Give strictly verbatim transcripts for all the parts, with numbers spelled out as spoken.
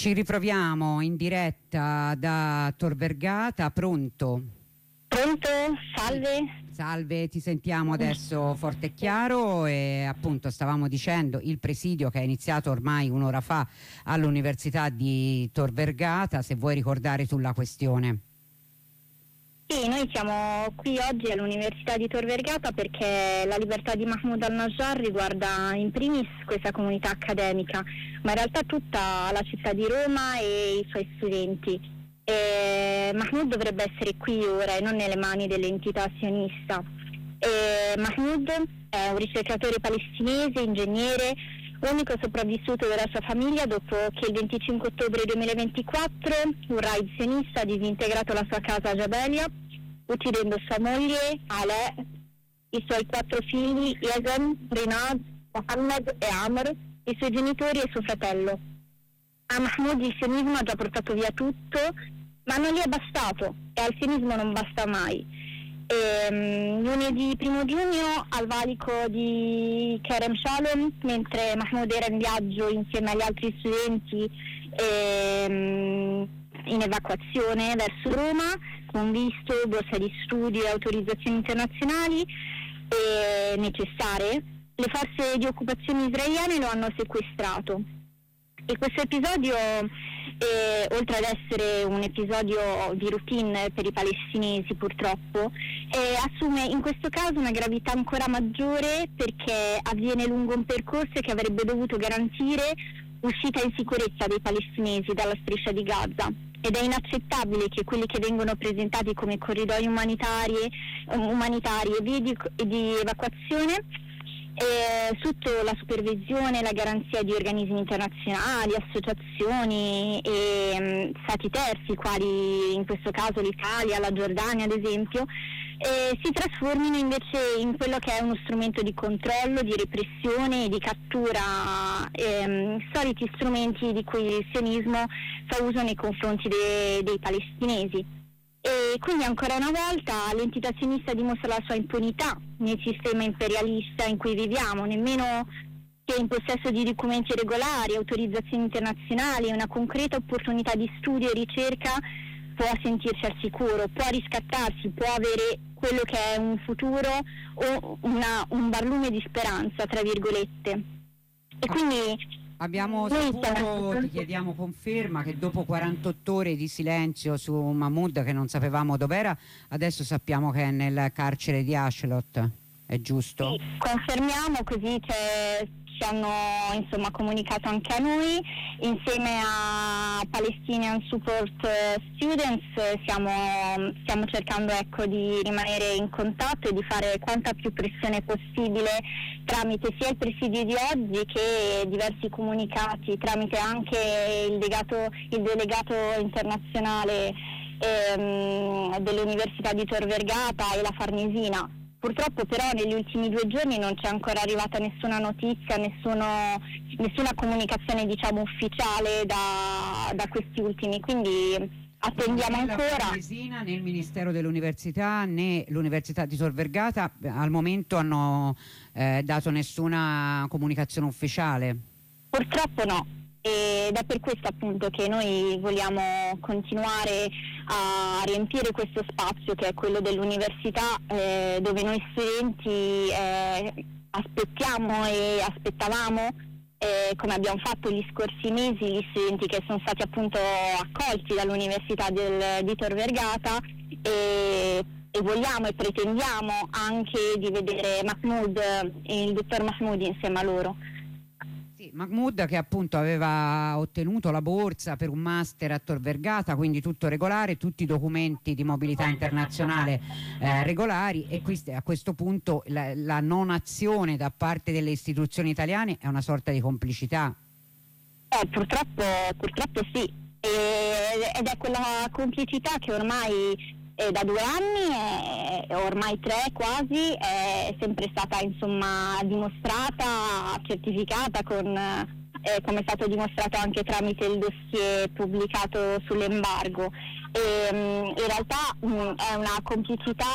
Ci riproviamo in diretta da Tor Vergata, pronto? Pronto? Salve. Salve, ti sentiamo adesso forte e chiaro e appunto stavamo dicendo il presidio che è iniziato ormai un'ora fa all'Università di Tor Vergata, se vuoi ricordare sulla questione. Sì, noi siamo qui oggi all'Università di Tor Vergata perché la libertà di Mahmoud al-Najjar riguarda in primis questa comunità accademica, ma in realtà tutta la città di Roma e i suoi studenti. E Mahmoud dovrebbe essere qui ora e non nelle mani dell'entità sionista. E Mahmoud è un ricercatore palestinese, ingegnere, unico sopravvissuto della sua famiglia dopo che il venticinque ottobre duemilaventiquattro un raid sionista ha disintegrato la sua casa a Jabalia, uccidendo sua moglie Ale, i suoi quattro figli Yazan, Rinaz, Mohammed e Amr, i suoi genitori e suo fratello. A Mahmoud il sionismo ha già portato via tutto, ma non gli è bastato e al sionismo non basta mai. E, um, lunedì primo giugno al valico di Kerem Shalom, mentre Mahmoud era in viaggio insieme agli altri studenti e, um, in evacuazione verso Roma, con visto, borsa di studio e autorizzazioni internazionali e necessarie, le forze di occupazione israeliane lo hanno sequestrato. E questo episodio, eh, oltre ad essere un episodio di routine per i palestinesi purtroppo, eh, assume in questo caso una gravità ancora maggiore perché avviene lungo un percorso che avrebbe dovuto garantire uscita in sicurezza dei palestinesi dalla striscia di Gaza. Ed è inaccettabile che quelli che vengono presentati come corridoi umanitari, umanitari e vie di, di evacuazione Eh, sotto la supervisione e la garanzia di organismi internazionali, associazioni e mh, stati terzi, quali in questo caso l'Italia, la Giordania ad esempio, eh, si trasformino invece in quello che è uno strumento di controllo, di repressione e di cattura, ehm, soliti strumenti di cui il sionismo fa uso nei confronti de- dei palestinesi. E quindi ancora una volta l'entità sionista dimostra la sua impunità nel sistema imperialista in cui viviamo, nemmeno che in possesso di documenti regolari, autorizzazioni internazionali e una concreta opportunità di studio e ricerca può sentirsi al sicuro, può riscattarsi, può avere quello che è un futuro o una, un barlume di speranza, tra virgolette. E quindi abbiamo saputo, ti chiediamo conferma, che dopo quarantotto ore di silenzio su Mahmoud, che non sapevamo dov'era, adesso sappiamo che è nel carcere di Ashdod, è giusto? Sì, confermiamo, così c'è, ci hanno insomma comunicato anche a noi. Insieme a Palestinian Support Students stiamo, stiamo cercando ecco, di rimanere in contatto e di fare quanta più pressione possibile tramite sia il presidio di oggi che diversi comunicati, tramite anche il delegato, il delegato internazionale ehm, dell'Università di Tor Vergata e la Farnesina. Purtroppo però negli ultimi due giorni non c'è ancora arrivata nessuna notizia, nessuno, nessuna comunicazione diciamo ufficiale da, da questi ultimi, quindi attendiamo né ancora. La Farnesina, né il Ministero dell'Università né l'Università di Tor Vergata al momento hanno eh, dato nessuna comunicazione ufficiale? Purtroppo no, ed è per questo appunto che noi vogliamo continuare a riempire questo spazio che è quello dell'università, eh, dove noi studenti eh, aspettiamo e aspettavamo, eh, come abbiamo fatto gli scorsi mesi, gli studenti che sono stati appunto accolti dall'Università del, di Tor Vergata e, e vogliamo e pretendiamo anche di vedere Mahmoud, il dottor Mahmoud insieme a loro. Sì, Mahmoud che appunto aveva ottenuto la borsa per un master a Tor Vergata, quindi tutto regolare, tutti i documenti di mobilità internazionale eh, regolari, e questi, a questo punto la, la non azione da parte delle istituzioni italiane è una sorta di complicità. Eh, purtroppo, purtroppo sì, e, ed è quella complicità che ormai eh, da due anni, eh, ormai tre quasi, è sempre stata insomma dimostrata, certificata con, eh, come è stato dimostrato anche tramite il dossier pubblicato sull'embargo. E, mh, in realtà mh, è una complicità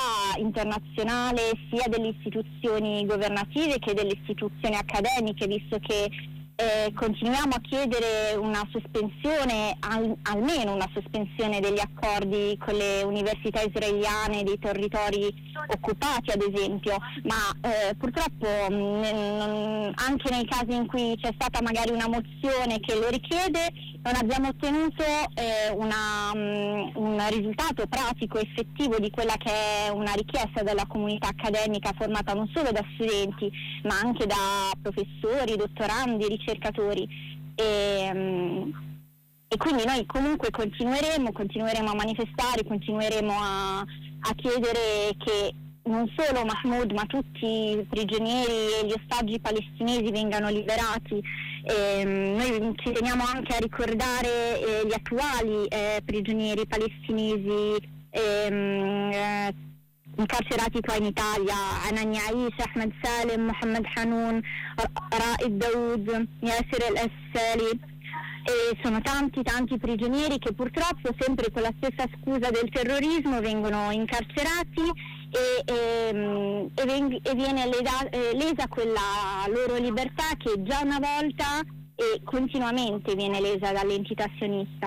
internazionale sia delle istituzioni governative che delle istituzioni accademiche, visto che Eh, continuiamo a chiedere una sospensione, al, almeno una sospensione degli accordi con le università israeliane dei territori occupati, ad esempio, ma eh, purtroppo mh, anche nei casi in cui c'è stata magari una mozione che lo richiede, non abbiamo ottenuto eh, una, mh, un risultato pratico effettivo di quella che è una richiesta della comunità accademica formata non solo da studenti ma anche da professori, dottorandi, ricercatori e, mh, e quindi noi comunque continueremo, continueremo a manifestare, continueremo a, a chiedere che non solo Mahmoud ma tutti i prigionieri e gli ostaggi palestinesi vengano liberati. Eh, noi ci teniamo anche a ricordare eh, gli attuali eh, prigionieri palestinesi ehm, eh, incarcerati qua in Italia: Anania Aisha, Ahmed Salem, Mohammed Hanoun, Raed Daoud, Yasser El-Assali. E sono tanti tanti prigionieri che purtroppo, sempre con la stessa scusa del terrorismo, vengono incarcerati e, e, e, veng- e viene leda- eh, lesa quella loro libertà che già una volta e continuamente viene lesa dall'entità sionista.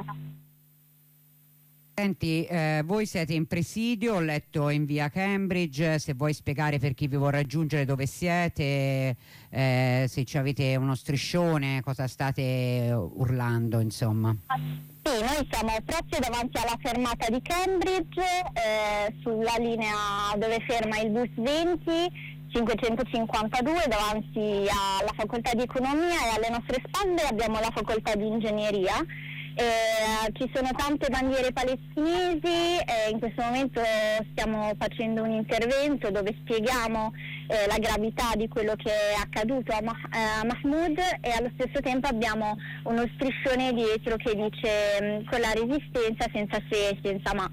Senti, eh, voi siete in presidio, ho letto in via Cambridge, se vuoi spiegare per chi vi vuol raggiungere dove siete, eh, se ci avete uno striscione, cosa state urlando, insomma. Sì, noi siamo proprio davanti alla fermata di Cambridge, eh, sulla linea dove ferma il bus venti cinquecentocinquantadue, davanti alla facoltà di economia, e alle nostre spalle abbiamo la facoltà di ingegneria. Eh, ci sono tante bandiere palestinesi e in questo momento stiamo facendo un intervento dove spieghiamo eh, la gravità di quello che è accaduto a, Mah- a Mahmoud, e allo stesso tempo abbiamo uno striscione dietro che dice con la resistenza senza se e senza ma.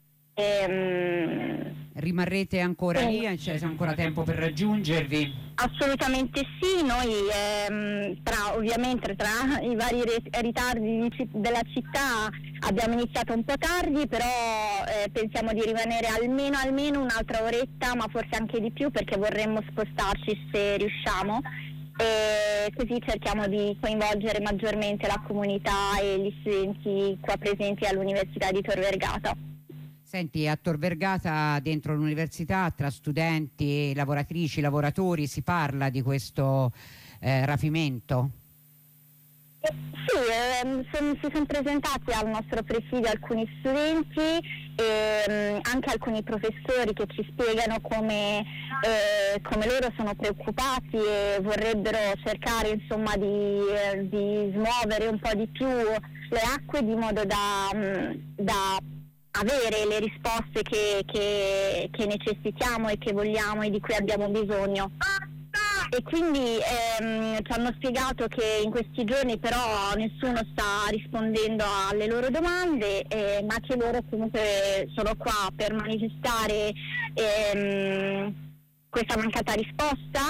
Ehm, Rimarrete ancora sì. lì? C'è ancora tempo per raggiungervi? Assolutamente sì, noi ehm, tra, ovviamente tra i vari re- ritardi di, della città abbiamo iniziato un po' tardi, però eh, pensiamo di rimanere almeno almeno un'altra oretta, ma forse anche di più, perché vorremmo spostarci se riusciamo, e così cerchiamo di coinvolgere maggiormente la comunità e gli studenti qua presenti all'Università di Tor Vergata. Senti, a Tor Vergata, dentro l'università, tra studenti, lavoratrici, lavoratori, si parla di questo eh, rapimento? Eh, sì, ehm, son, si sono presentati al nostro presidio alcuni studenti e ehm, anche alcuni professori che ci spiegano come, eh, come loro sono preoccupati e vorrebbero cercare, insomma, di, eh, di smuovere un po' di più le acque, di modo da, da avere le risposte che, che, che necessitiamo e che vogliamo e di cui abbiamo bisogno. E quindi ehm, ci hanno spiegato che in questi giorni però nessuno sta rispondendo alle loro domande, eh, ma che loro comunque sono qua per manifestare ehm, questa mancata risposta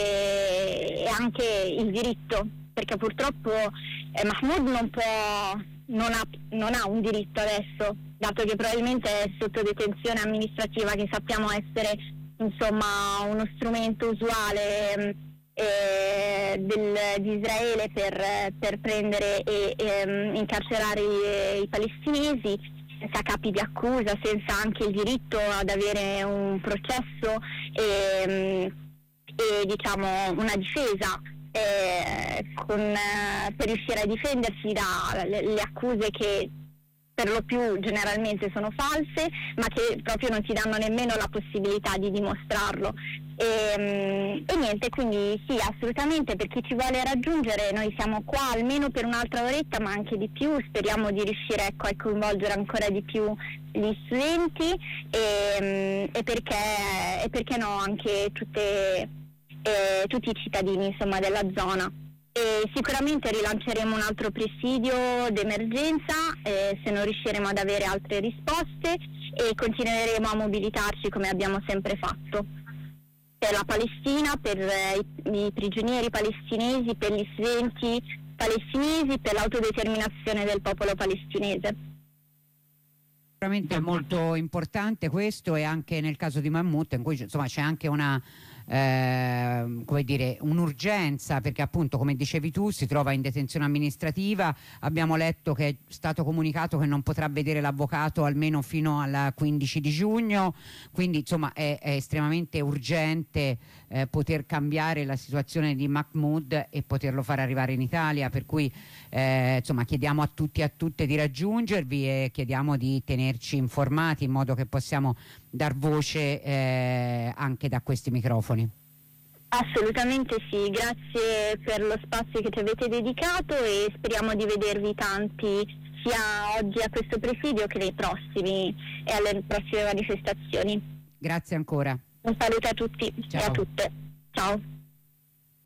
e, e anche il diritto, perché purtroppo eh, Mahmoud non può, non ha, non ha un diritto adesso, dato che probabilmente è sotto detenzione amministrativa, che sappiamo essere, insomma, uno strumento usuale eh, del, di Israele per, per prendere e, e incarcerare i, i palestinesi senza capi di accusa, senza anche il diritto ad avere un processo e, e diciamo una difesa eh, con, eh, per riuscire a difendersi dalle le accuse che per lo più generalmente sono false, ma che proprio non ti danno nemmeno la possibilità di dimostrarlo. E, e niente, quindi sì, assolutamente, per chi ci vuole raggiungere noi siamo qua almeno per un'altra oretta, ma anche di più. Speriamo di riuscire, ecco, a coinvolgere ancora di più gli studenti e, e, perché, e perché no anche tutte, eh, tutti i cittadini, insomma, della zona. E sicuramente rilanceremo un altro presidio d'emergenza eh, se non riusciremo ad avere altre risposte, e continueremo a mobilitarci come abbiamo sempre fatto per la Palestina, per eh, i, i prigionieri palestinesi, per gli studenti palestinesi, per l'autodeterminazione del popolo palestinese. Sicuramente è molto importante questo, e anche nel caso di Mahmoud, in cui insomma c'è anche una eh, come dire, un'urgenza, perché appunto, come dicevi tu, si trova in detenzione amministrativa. Abbiamo letto che è stato comunicato che non potrà vedere l'avvocato almeno fino al quindici di giugno, quindi insomma è, è estremamente urgente eh, poter cambiare la situazione di Mahmoud e poterlo far arrivare in Italia, per cui eh, insomma chiediamo a tutti e a tutte di raggiungervi e chiediamo di tenerci informati in modo che possiamo dar voce eh, anche da questi microfoni. Assolutamente sì, grazie per lo spazio che ci avete dedicato e speriamo di vedervi tanti sia oggi a questo presidio che nei prossimi e alle prossime manifestazioni. Grazie ancora. Un saluto a tutti. Ciao. E a tutte. Ciao.